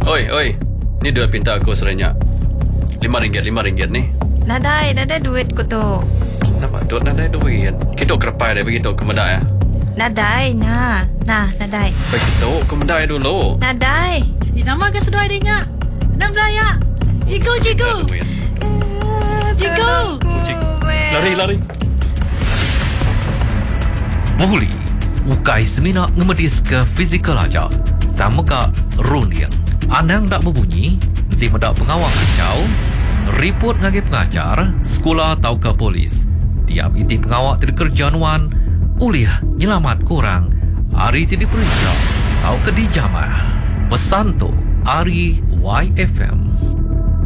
Oi. Ni duit pinta aku serenyak. RM5 ni. Nadai duit ko tu. Nampak tu nak ada duit. Kita kerepai dah begitu ke medai ya. Nadai, nadai. Begitu ke medai dulu. Nadai. Nama ke sedoi dengar. Nam belaya. Cikgu. Cikgu. Lari. Buli, ukai semina ngemedis ke fizikal aja. Tamuka runiang. Anang tak berbunyi, nanti mendak pengawal kacau. Report ngagi pengajar, sekolah atau ke polis. Tiap inti pengawal terkerja nuan, uliah nyelamat korang. Hari tidak periksa, atau ke dijamah. Pesan tu, Ari YFM.